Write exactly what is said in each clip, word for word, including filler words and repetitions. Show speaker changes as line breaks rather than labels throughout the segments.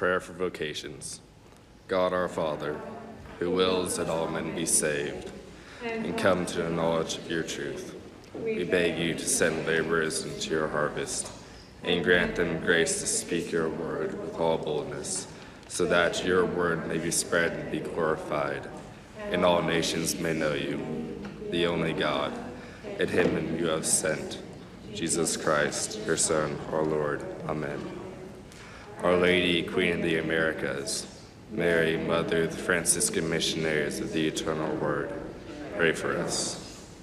prayer for vocations. God our Father, who wills that all men be saved and come to the knowledge of your truth, we beg you to send laborers into your harvest and grant them grace to speak your word with all boldness, so that your word may be spread and be glorified, and all nations may know you, the only God, and him whom you have sent, Jesus Christ, your Son, our Lord. Amen. Our Lady, Queen of the Americas, Mary, Mother of the Franciscan Missionaries of the Eternal Word, pray for us.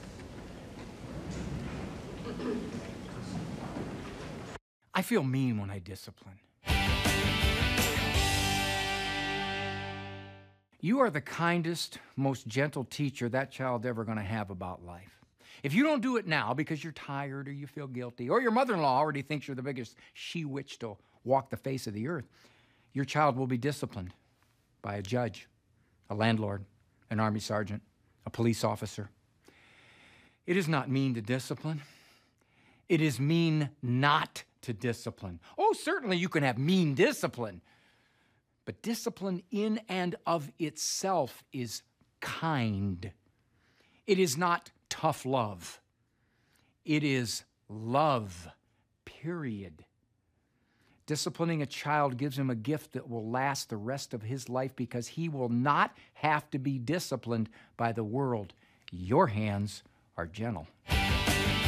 I feel mean when I discipline. You are the kindest, most gentle teacher that child's ever going to have about life. If you don't do it now because you're tired or you feel guilty, or your mother-in-law already thinks you're the biggest she-witch to walk the face of the earth, your child will be disciplined by a judge, a landlord, an army sergeant, a police officer. It is not mean to discipline. It is mean not to discipline. Oh, certainly you can have mean discipline, but discipline in and of itself is kind. It is not tough love. It is love, period. Disciplining a child gives him a gift that will last the rest of his life because he will not have to be disciplined by the world. Your hands are gentle.